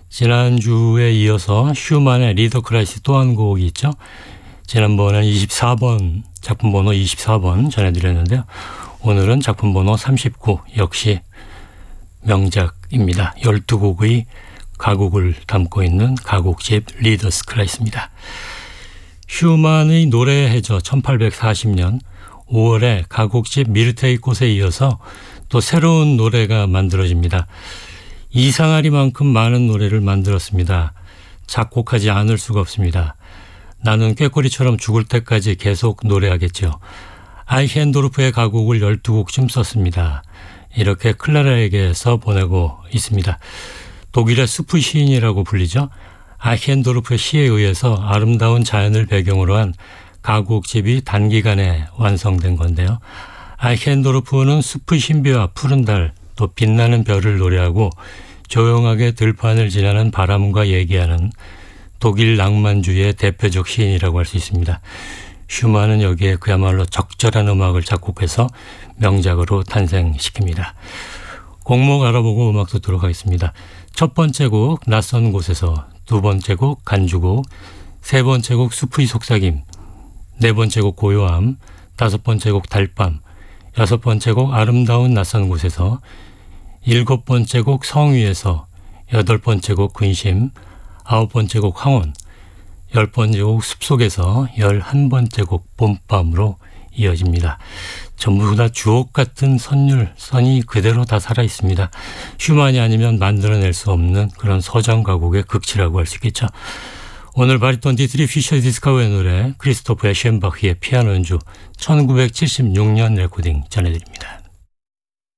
지난주에 이어서 슈만의 리더 크라이스 또 한 곡이 있죠. 지난번에는 24번, 작품 번호 24번 전해드렸는데요. 오늘은 작품 번호 39, 역시 명작입니다. 12곡의 가곡을 담고 있는 가곡집 리더스 크라이스입니다. 슈만의 노래의 해저 1840년 5월에 가곡집 미르테의 꽃에 이어서 또 새로운 노래가 만들어집니다. 이상하리만큼 많은 노래를 만들었습니다. 작곡하지 않을 수가 없습니다. 나는 꾀꼬리처럼 죽을 때까지 계속 노래하겠죠. 아이헨도르프의 가곡을 12곡쯤 썼습니다. 이렇게 클라라에게 써보내고 있습니다. 독일의 수프 시인이라고 불리죠. 아이헨도르프의 시에 의해서 아름다운 자연을 배경으로 한 가곡집이 단기간에 완성된 건데요. 아이헨도르프는 숲의 신비와 푸른 달, 또 빛나는 별을 노래하고 조용하게 들판을 지나는 바람과 얘기하는 독일 낭만주의의 대표적 시인이라고 할 수 있습니다. 슈만은 여기에 그야말로 적절한 음악을 작곡해서 명작으로 탄생시킵니다. 곡목 알아보고 음악 듣도록 하겠습니다. 첫 번째 곡 낯선 곳에서, 두 번째 곡 간주곡, 세 번째 곡 숲의 속삭임, 네 번째 곡 고요함, 다섯 번째 곡 달밤, 여섯 번째 곡 아름다운 낯선 곳에서, 일곱 번째 곡 성 위에서, 여덟 번째 곡 근심, 아홉 번째 곡 황혼, 열 번째 곡 숲속에서, 11번째 곡 봄밤으로 이어집니다. 전부 다 주옥 같은 선이 그대로 다 살아있습니다. 슈만이 아니면 만들어낼 수 없는 그런 서정 가곡의 극치라고 할 수 있겠죠. 오늘 바리톤 디트리 피셔 디스카우의 노래 크리스토프 에셴바흐의 피아노 연주 1976년 레코딩 전해드립니다.